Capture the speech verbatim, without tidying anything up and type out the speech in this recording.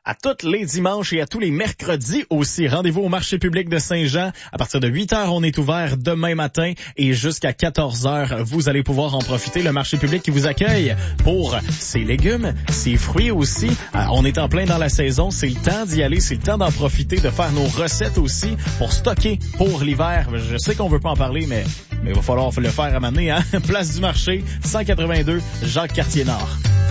à tous les dimanches et à tous les mercredis aussi. Rendez-vous au marché public de Saint-Jean. À partir de huit heures, on est ouvert demain matin et jusqu'à quatorze heures, vous allez pouvoir en profiter. Le marché public qui vous accueille pour ses légumes, ses fruits aussi. Euh, on est en plein dans la saison. C'est le temps d'y aller. C'est le temps d'en profiter, de faire nos recettes aussi pour stocker pour l'hiver. Je sais qu'on veut pas en parler, mais mais il va falloir le faire à un moment donné, hein? Place du marché, cent quatre-vingt-deux, Jacques-Cartier-Nord.